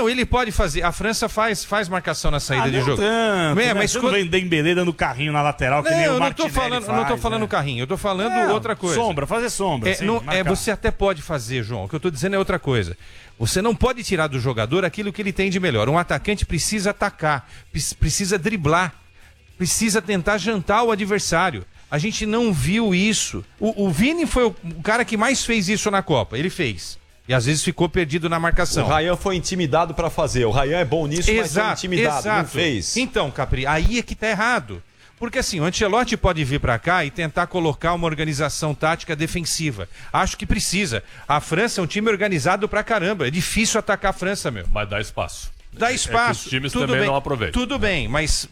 Não, ele pode fazer. A França faz marcação na saída de jogo. Tanto, mas você não vem Dembélé dando carrinho na lateral que nem o Martinelli faz, não tô falando carrinho, eu tô falando outra coisa. Fazer sombra. Você até pode fazer, João. O que eu tô dizendo é outra coisa. Você não pode tirar do jogador aquilo que ele tem de melhor. Um atacante precisa atacar, precisa driblar, precisa tentar jantar o adversário. A gente não viu isso. O Vini foi o cara que mais fez isso na Copa. Ele fez. E às vezes ficou perdido na marcação. O Rayan foi intimidado para fazer. O Rayan é bom nisso, mas foi intimidado, não fez. Então, Capri, aí é que tá errado. Porque assim, o Ancelotti pode vir para cá e tentar colocar uma organização tática defensiva. Acho que precisa. A França é um time organizado pra caramba. É difícil atacar a França, meu. Mas dá espaço. Dá espaço. Que os times tudo também bem, não aproveitam. Tudo bem, mas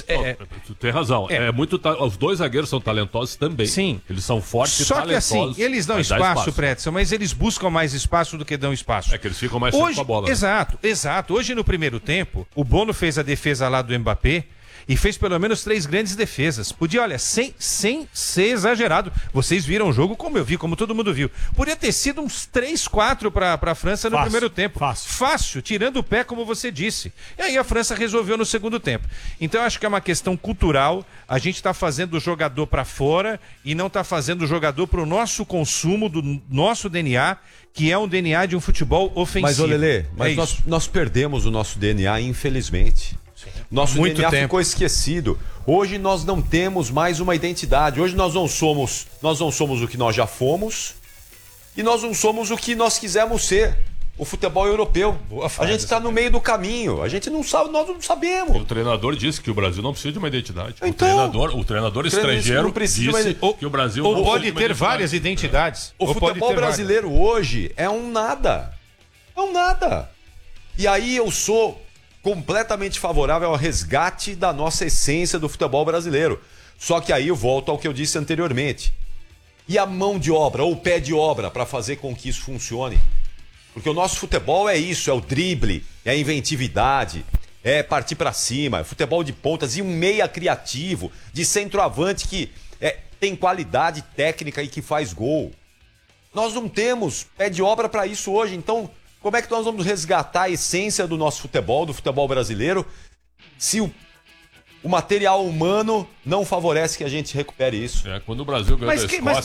tu tem razão. Os dois zagueiros são talentosos também. Sim. Eles são fortes e talentosos. Só que assim, eles dão espaço, Pretzel, mas eles buscam mais espaço do que dão espaço. É que eles ficam mais tempo com a bola. Exato. Hoje, no primeiro tempo, o Bono fez a defesa lá do Mbappé e fez pelo menos 3 grandes defesas. Podia, olha, sem ser exagerado. Vocês viram o jogo como eu vi, como todo mundo viu. Podia ter sido uns 3, 4 para a França no primeiro tempo. Fácil, tirando o pé, como você disse. E aí a França resolveu no segundo tempo. Então eu acho que é uma questão cultural. A gente está fazendo o jogador para fora e não está fazendo o jogador para o nosso consumo, do nosso DNA, que é um DNA de um futebol ofensivo. Mas, ô Lelê, nós perdemos o nosso DNA, infelizmente. Nosso DNA ficou esquecido. Hoje nós não temos mais uma identidade. Hoje nós não somos o que nós já fomos e nós não somos o que nós quisemos ser. O futebol europeu. A gente está no meio do caminho. A gente não sabe, nós não sabemos. O treinador disse que o Brasil não precisa de uma identidade. Então, o treinador estrangeiro disse que o Brasil não pode ter várias identidades. O futebol brasileiro hoje é um nada. É um nada. E aí eu sou completamente favorável ao resgate da nossa essência do futebol brasileiro. Só que aí eu volto ao que eu disse anteriormente. E a mão de obra, ou o pé de obra, para fazer com que isso funcione? Porque o nosso futebol é isso, é o drible, é a inventividade, é partir para cima, é futebol de pontas e um meia criativo, de centroavante que tem qualidade técnica e que faz gol. Nós não temos pé de obra para isso hoje, então como é que nós vamos resgatar a essência do nosso futebol, do futebol brasileiro, se o material humano não favorece que a gente recupere isso? Quando o Brasil ganhou da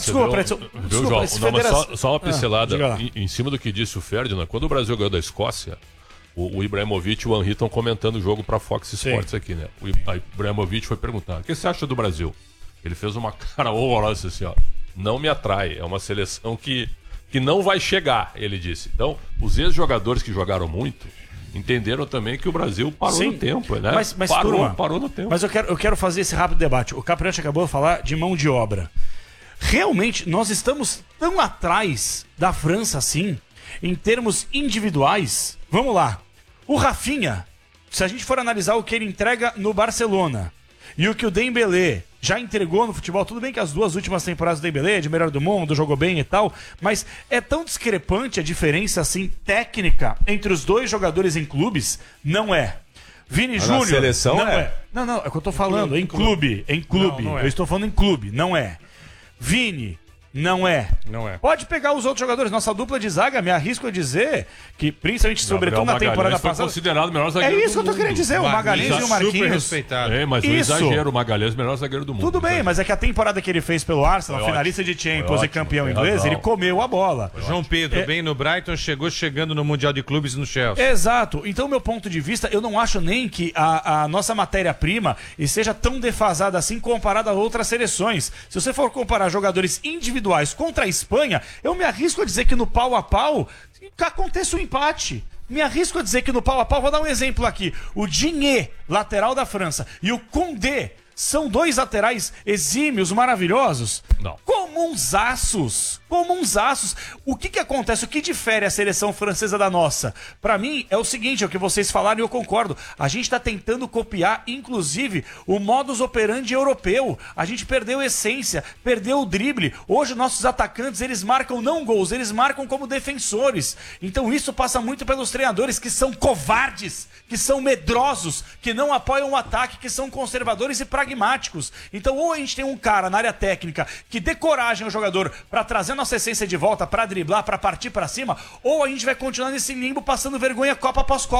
Escócia... Só uma pincelada em cima do que disse o Ferdinand. Quando o Brasil ganhou da Escócia, o Ibrahimovic e o Henry estão comentando o jogo para a Fox Sports aqui, né? O Ibrahimovic foi perguntar: o que você acha do Brasil? Ele fez uma cara horrorosa assim, ó. Não me atrai, é uma seleção que não vai chegar, ele disse. Então, os ex-jogadores que jogaram muito entenderam também que o Brasil parou no tempo, né? Mas parou no tempo. Mas eu quero fazer esse rápido debate. O Capriati acabou de falar de mão de obra. Realmente, nós estamos tão atrás da França assim, em termos individuais. Vamos lá. O Rafinha, se a gente for analisar o que ele entrega no Barcelona e o que o Dembélé já entregou no futebol, tudo bem que as 2 últimas temporadas do Dembélé, de melhor do mundo, jogou bem e tal, mas é tão discrepante a diferença assim técnica entre os 2 jogadores em clubes? Não é. Vini Júnior, seleção não é. Não, é o que eu tô falando, em clube. Não é. Eu estou falando em clube, não é. Vini, não é. Pode pegar os outros jogadores. Nossa dupla de zaga, me arrisco a dizer que, principalmente, sobretudo na temporada passada, foi considerado o melhor zagueiro do mundo. É isso que eu tô querendo dizer. O Magalhães e o Marquinhos. Super respeitado. Mas o exagero, o Magalhães, o melhor zagueiro do mundo. Tudo bem, mas é que a temporada que ele fez pelo Arsenal, finalista de Champions e campeão inglês, ele comeu a bola. João Pedro, bem no Brighton, chegando no Mundial de Clubes no Chelsea. Exato. Então, meu ponto de vista, eu não acho nem que a nossa matéria-prima esteja tão defasada assim comparada a outras seleções. Se você for comparar jogadores individuais contra a Espanha, eu me arrisco a dizer que no pau a pau acontece um empate. Me arrisco a dizer que no pau a pau, vou dar um exemplo aqui. O Digne, lateral da França, e o Koundé são 2 laterais exímios, maravilhosos. Não. Comunzaços. O que acontece? O que difere a seleção francesa da nossa? Pra mim, é o seguinte, é o que vocês falaram e eu concordo. A gente tá tentando copiar, inclusive, o modus operandi europeu. A gente perdeu a essência, perdeu o drible. Hoje, nossos atacantes, eles marcam não gols, eles marcam como defensores. Então, isso passa muito pelos treinadores que são covardes, que são medrosos, que não apoiam o ataque, que são conservadores e pragmáticos. Então, ou a gente tem um cara na área técnica que dê coragem ao jogador pra trazer nossa essência de volta, pra driblar, pra partir pra cima, ou a gente vai continuar nesse limbo passando vergonha Copa após Copa.